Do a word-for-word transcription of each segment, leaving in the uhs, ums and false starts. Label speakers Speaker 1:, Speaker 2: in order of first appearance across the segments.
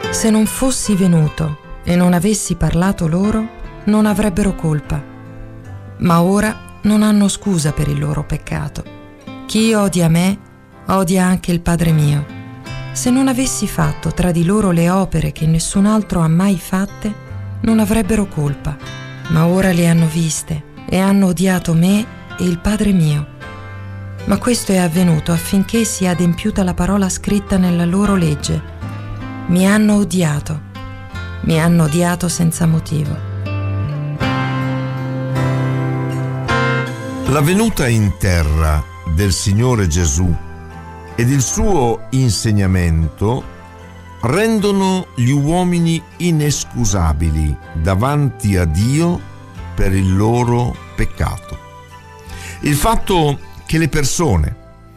Speaker 1: Se non fossi venuto e non avessi parlato loro, non avrebbero colpa. Ma ora non hanno scusa per il loro peccato. Chi odia me, odia anche il Padre mio. Se non avessi fatto tra di loro le opere che nessun altro ha mai fatte, non avrebbero colpa. Ma ora le hanno viste e hanno odiato me e il Padre mio. Ma questo è avvenuto affinché sia adempiuta la parola scritta nella loro legge. Mi hanno odiato, mi hanno odiato senza motivo.
Speaker 2: La venuta in terra del Signore Gesù ed il suo insegnamento rendono gli uomini inescusabili davanti a Dio per il loro peccato. Il fatto che le persone,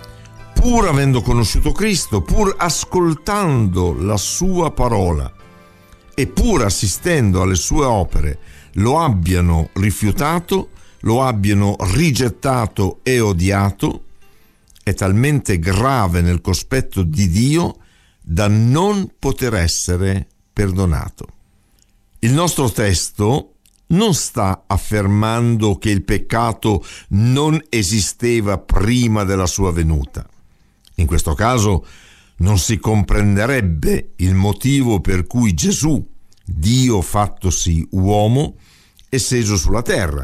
Speaker 2: pur avendo conosciuto Cristo, pur ascoltando la sua parola e pur assistendo alle sue opere, lo abbiano rifiutato, lo abbiano rigettato e odiato, è talmente grave nel cospetto di Dio da non poter essere perdonato. Il nostro testo non sta affermando che il peccato non esisteva prima della sua venuta. In questo caso non si comprenderebbe il motivo per cui Gesù, Dio fattosi uomo, è sceso sulla terra,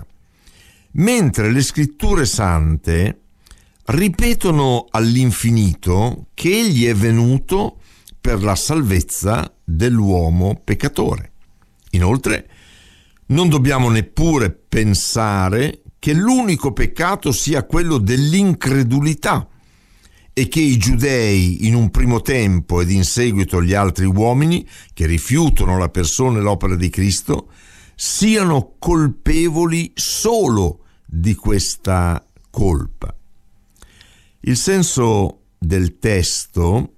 Speaker 2: mentre le scritture sante ripetono all'infinito che egli è venuto per la salvezza dell'uomo peccatore. Inoltre, non dobbiamo neppure pensare che l'unico peccato sia quello dell'incredulità e che i giudei in un primo tempo ed in seguito gli altri uomini che rifiutano la persona e l'opera di Cristo siano colpevoli solo di questa colpa. Il senso del testo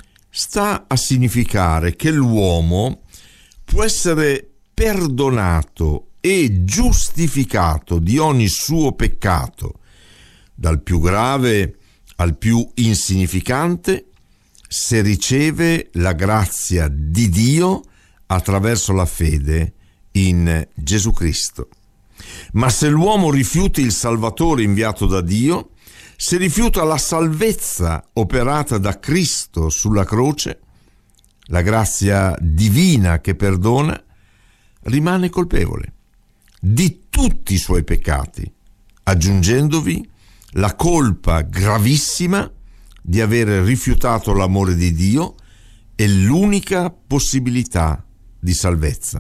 Speaker 2: sta a significare che l'uomo può essere perdonato e giustificato di ogni suo peccato, dal più grave al più insignificante, se riceve la grazia di Dio attraverso la fede in Gesù Cristo. Ma se l'uomo rifiuta il Salvatore inviato da Dio, se rifiuta la salvezza operata da Cristo sulla croce, la grazia divina che perdona, rimane colpevole di tutti i suoi peccati, aggiungendovi la colpa gravissima di aver rifiutato l'amore di Dio e l'unica possibilità di salvezza.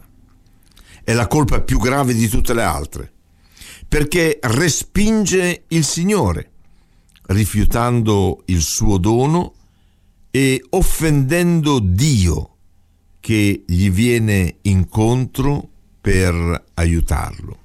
Speaker 2: È la colpa più grave di tutte le altre, perché respinge il Signore, rifiutando il suo dono e offendendo Dio che gli viene incontro per aiutarlo.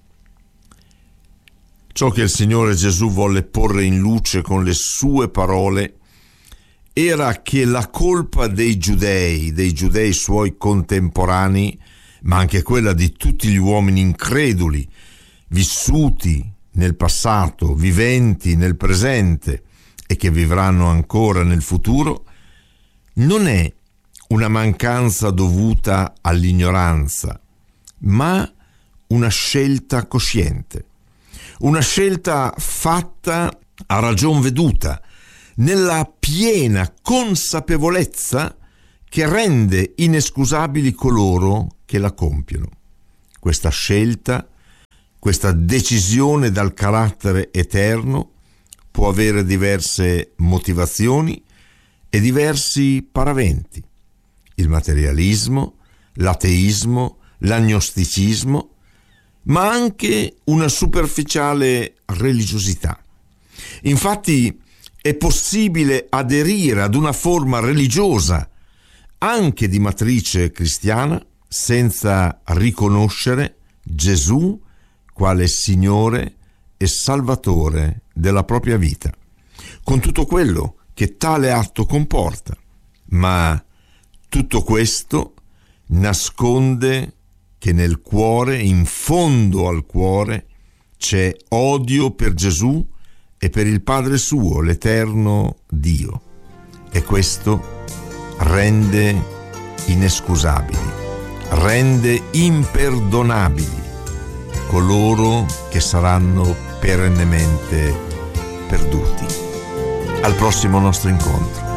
Speaker 2: Ciò che il Signore Gesù volle porre in luce con le sue parole era che la colpa dei giudei, dei giudei suoi contemporanei, ma anche quella di tutti gli uomini increduli, vissuti nel passato, viventi nel presente e che vivranno ancora nel futuro, non è una mancanza dovuta all'ignoranza, ma una scelta cosciente. Una scelta fatta a ragion veduta, nella piena consapevolezza che rende inescusabili coloro che la compiono. Questa scelta, questa decisione dal carattere eterno può avere diverse motivazioni e diversi paraventi. Il materialismo, l'ateismo, l'agnosticismo, ma anche una superficiale religiosità. Infatti è possibile aderire ad una forma religiosa anche di matrice cristiana senza riconoscere Gesù quale Signore e Salvatore della propria vita, con tutto quello che tale atto comporta. Ma tutto questo nasconde che nel cuore, in fondo al cuore, c'è odio per Gesù e per il Padre suo, l'eterno Dio. E questo rende inescusabili, rende imperdonabili coloro che saranno perennemente perduti. Al prossimo nostro incontro.